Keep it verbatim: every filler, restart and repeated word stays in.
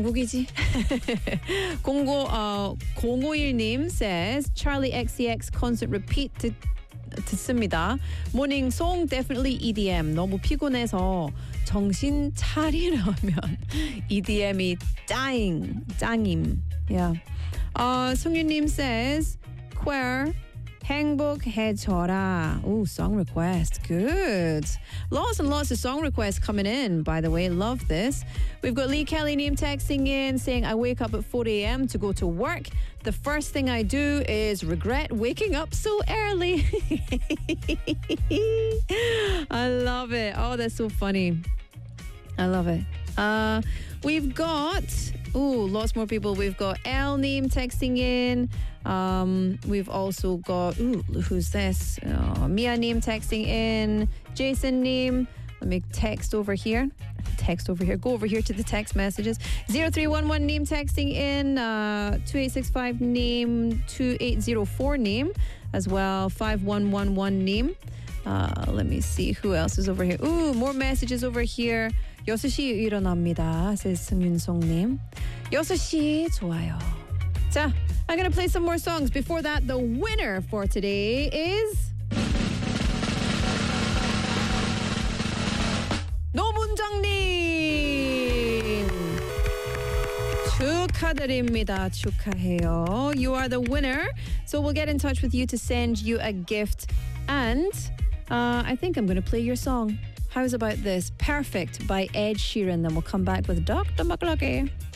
영국이지. 공고 어, 공오일 님 says Charlie 엑스엑스 concert repeat 듣, 듣습니다. Morning song definitely 이디엠. 너무 피곤해서 정신 차리려면 이디엠이 짱 짱임. Yeah. 어, 승유님 says Queer 행복해져라. Ooh, song request. Good. Lots and lots of song requests coming in, by the way. Love this. We've got Lee Kelly name texting in saying, I wake up at four a.m. to go to work. The first thing I do is regret waking up so early. I love it. Oh, that's so funny. I love it. Uh, we've got, ooh, lots more people. We've got L name texting in. Um, we've also got, ooh, who's this? Oh, Mia name texting in. Jason name. Let me text over here. Text over here. Go over here to the text messages. zero three one one name texting in. Uh, two eight six five name. two eight zero four name as well. five one one one name. Uh, let me see who else is over here. Ooh, more messages over here. 여섯 시 일어납니다. says 승윤성님. 여섯 시 좋아요. 자, I'm going to play some more songs. Before that, the winner for today is 노문정님. 축하드립니다. 축하해요. You are the winner. So we'll get in touch with you to send you a gift. And uh, I think I'm going to play your song. How's about this? Perfect by Ed Sheeran. Then we'll come back with Doctor McLucky.